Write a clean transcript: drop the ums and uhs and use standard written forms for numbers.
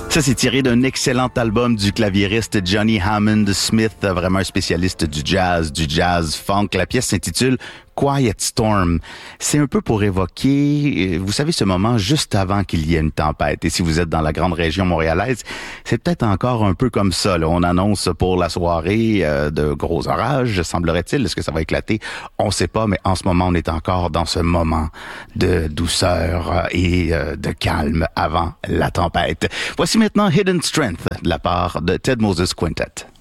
Ça, c'est tiré d'un excellent album du claviériste Johnny Hammond Smith, vraiment un spécialiste du jazz funk. La pièce s'intitule Quiet Storm. C'est un peu pour évoquer, vous savez, ce moment juste avant qu'il y ait une tempête. Et si vous êtes dans la grande région montréalaise, c'est peut-être encore un peu comme ça. Là. On annonce pour la soirée de gros orages, semblerait-il. Est-ce que ça va éclater? On ne sait pas, mais en ce moment, on est encore dans ce moment de douceur et de calme avant la tempête. Voici maintenant Hidden Strength de la part de Ted Moses Quintet.